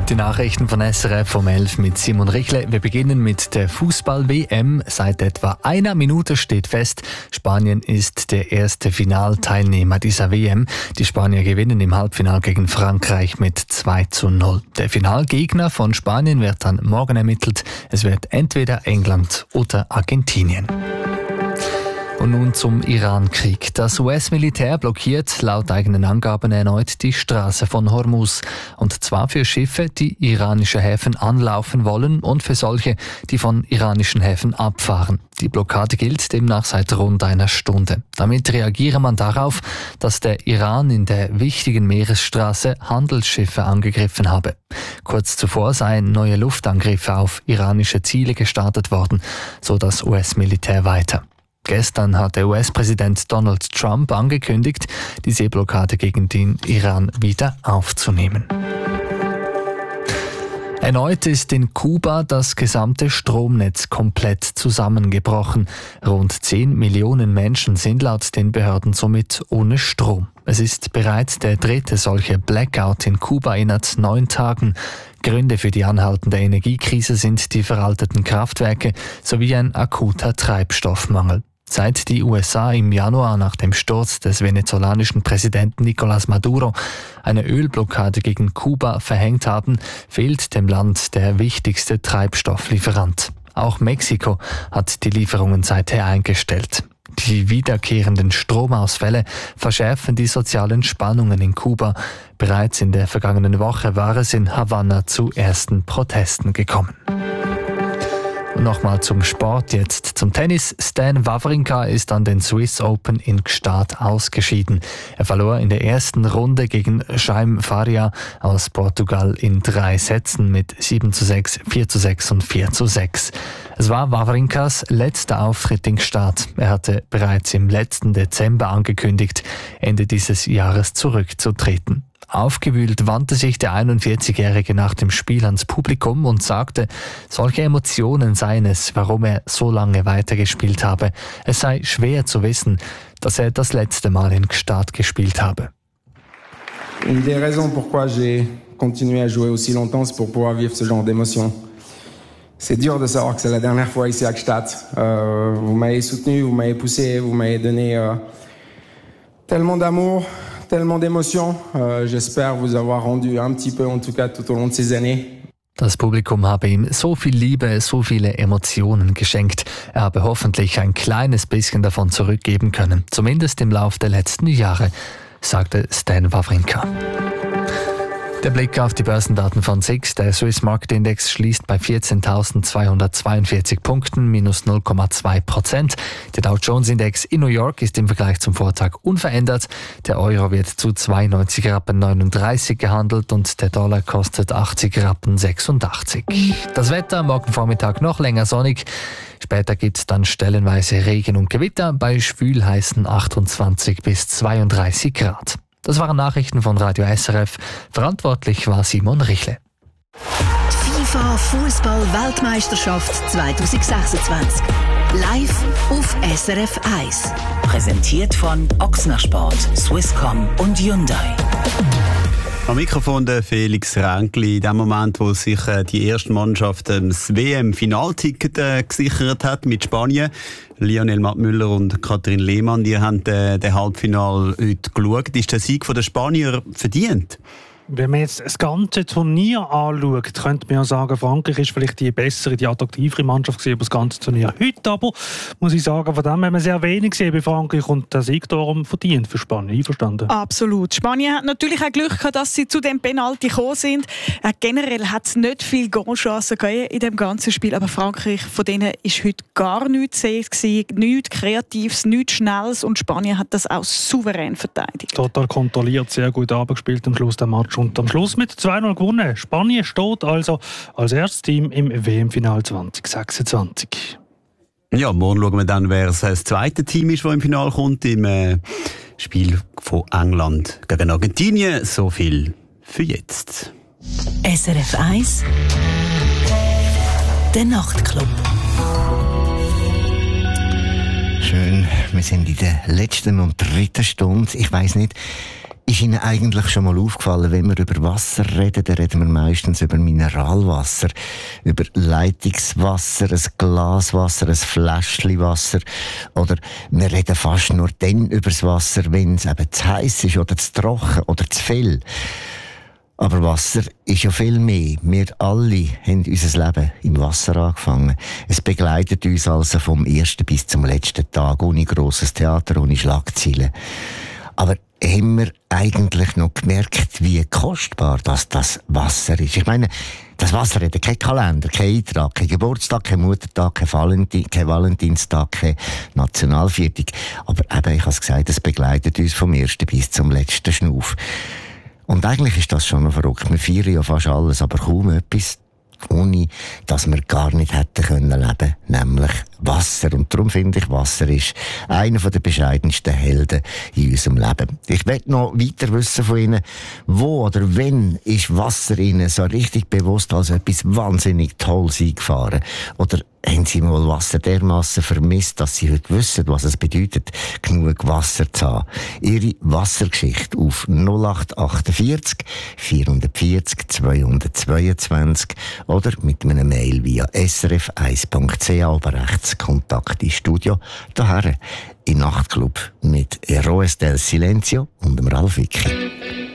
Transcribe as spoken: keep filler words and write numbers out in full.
Die Nachrichten von S R F um elf mit Simon Richle. Wir beginnen mit der Fußball-W M. Seit etwa einer Minute steht fest, Spanien ist der erste Finalteilnehmer dieser W M. Die Spanier gewinnen im Halbfinale gegen Frankreich mit zwei zu null. Der Finalgegner von Spanien wird dann morgen ermittelt. Es wird entweder England oder Argentinien. Und nun zum Iran-Krieg. Das U S-Militär blockiert laut eigenen Angaben erneut die Straße von Hormuz. Und zwar für Schiffe, die iranische Häfen anlaufen wollen und für solche, die von iranischen Häfen abfahren. Die Blockade gilt demnach seit rund einer Stunde. Damit reagiere man darauf, dass der Iran in der wichtigen Meeresstraße Handelsschiffe angegriffen habe. Kurz zuvor seien neue Luftangriffe auf iranische Ziele gestartet worden, so das U S-Militär weiter. Gestern hat der U S-Präsident Donald Trump angekündigt, die Seeblockade gegen den Iran wieder aufzunehmen. Erneut ist in Kuba das gesamte Stromnetz komplett zusammengebrochen. Rund zehn Millionen Menschen sind laut den Behörden somit ohne Strom. Es ist bereits der dritte solche Blackout in Kuba innerhalb neun Tagen. Gründe für die anhaltende Energiekrise sind die veralteten Kraftwerke sowie ein akuter Treibstoffmangel. Seit die U S A im Januar nach dem Sturz des venezolanischen Präsidenten Nicolás Maduro eine Ölblockade gegen Kuba verhängt haben, fehlt dem Land der wichtigste Treibstofflieferant. Auch Mexiko hat die Lieferungen seither eingestellt. Die wiederkehrenden Stromausfälle verschärfen die sozialen Spannungen in Kuba. Bereits in der vergangenen Woche war es in Havanna zu ersten Protesten gekommen. Und nochmal zum Sport, jetzt zum Tennis. Stan Wawrinka ist an den Swiss Open in Gstaad ausgeschieden. Er verlor in der ersten Runde gegen Jaime Faria aus Portugal in drei Sätzen mit sieben zu sechs, vier zu sechs und vier zu sechs. Es war Wawrinkas letzter Auftritt in Gstaad. Er hatte bereits im letzten Dezember angekündigt, Ende dieses Jahres zurückzutreten. Aufgewühlt wandte sich der einundvierzigjährige nach dem Spiel ans Publikum und sagte, solche Emotionen seien es, warum er so lange weitergespielt habe. Es sei schwer zu wissen, dass er das letzte Mal in Gstaad gespielt habe. Une des raisons pourquoi j'ai continué à jouer aussi longtemps, c'est pour pouvoir vivre ce genre d'émotions. C'est dur de savoir que c'est la dernière fois ici à Gstaad. Euh, vous m'avez soutenu, vous m'avez poussé, vous m'avez donné euh, tellement d'amour, tellement d'émotions. Euh, j'espère vous avoir rendu un petit peu, en tout cas tout au long de ces années. Das Publikum habe ihm so viel Liebe, so viele Emotionen geschenkt. Er habe hoffentlich ein kleines bisschen davon zurückgeben können, zumindest im Lauf der letzten Jahre, sagte Stan Wawrinka. Der Blick auf die Börsendaten von S I X. Der Swiss Market Index schließt bei vierzehntausendzweihundertzweiundvierzig Punkten, minus null Komma zwei Prozent. Der Dow Jones Index in New York ist im Vergleich zum Vortag unverändert. Der Euro wird zu zweiundneunzig Rappen neununddreißig gehandelt und der Dollar kostet achtzig Rappen sechsundachtzig. Das Wetter morgen Vormittag noch länger sonnig. Später gibt es dann stellenweise Regen und Gewitter bei schwülheißen achtundzwanzig bis zweiunddreißig Grad. Das waren Nachrichten von Radio S R F. Verantwortlich war Simon Richle. FIFA Fußball-Weltmeisterschaft zwanzig sechsundzwanzig. Live auf S R F eins. Präsentiert von Ochsner Sport, Swisscom und Hyundai. Am Mikrofon der Felix Ränkli. In dem Moment, wo sich äh, die erste Mannschaft ähm, das W M-Finalticket äh, gesichert hat mit Spanien. Lionel Mattmüller und Katrin Lehmann, die haben äh, den Halbfinale heute geschaut. Ist der Sieg der Spanier verdient? Wenn man jetzt das ganze Turnier anschaut, könnte man ja sagen, Frankreich ist vielleicht die bessere, die attraktivere Mannschaft gewesen über das ganze Turnier. Heute aber, muss ich sagen, von dem haben wir sehr wenig gesehen bei Frankreich und der Sieg darum verdient für Spanien. Einverstanden? Absolut. Spanien hat natürlich auch Glück gehabt, dass sie zu dem Penalty gekommen sind. Äh, generell hat es nicht viel Goalchancen gegeben in dem ganzen Spiel, aber Frankreich, von denen ist heute gar nichts zu sehen, nichts Kreatives, nichts Schnelles und Spanien hat das auch souverän verteidigt. Total kontrolliert, sehr gut abgespielt am Schluss der Match. Und am Schluss mit zwei null gewonnen. Spanien steht also als erstes Team im W M-Final zwanzig sechsundzwanzig. Ja, morgen schauen wir dann, wer das zweite Team ist, das im Finale kommt, im äh, Spiel von England gegen Argentinien. So viel für jetzt. S R F eins, der Nachtclub. Schön, wir sind in der letzten und dritten Stunde. Ich weiss nicht, ist Ihnen eigentlich schon mal aufgefallen, wenn wir über Wasser reden, dann reden wir meistens über Mineralwasser, über Leitungswasser, ein Glaswasser, ein Fläschchen Wasser, oder wir reden fast nur dann über das Wasser, wenn es eben zu heiß ist oder zu trocken oder zu viel. Aber Wasser ist ja viel mehr. Wir alle haben unser Leben im Wasser angefangen. Es begleitet uns also vom ersten bis zum letzten Tag, ohne grosses Theater, ohne Schlagzeilen. Aber haben wir eigentlich noch gemerkt, wie kostbar das, das Wasser ist? Ich meine, das Wasser hat keinen Kalender, keinen Eintrag, keinen Geburtstag, keinen Muttertag, keinen Valentin, kein Valentinstag, kein Nationalviertag. Aber eben, ich habe es gesagt, es begleitet uns vom ersten bis zum letzten Schnuff. Und eigentlich ist das schon noch verrückt. Wir feiern ja fast alles, aber kaum etwas, ohne dass wir gar nicht hätten können leben, nämlich Wasser. Und darum finde ich, Wasser ist einer der bescheidensten Helden in unserem Leben. Ich möchte noch weiter wissen von Ihnen, wo oder wenn ist Wasser Ihnen so richtig bewusst als etwas wahnsinnig Tolles eingefahren? Oder haben Sie mal Wasser dermassen vermisst, dass Sie heute wissen, was es bedeutet, genug Wasser zu haben? Ihre Wassergeschichte auf null acht achtundvierzig vierhundertvierzig zweihundertzweiundzwanzig oder mit einem Mail via s r f eins punkt c a, aber rechts Kontakt ins Studio, daher im Nachtclub mit Eroes del Silencio und dem Ralf Wicki.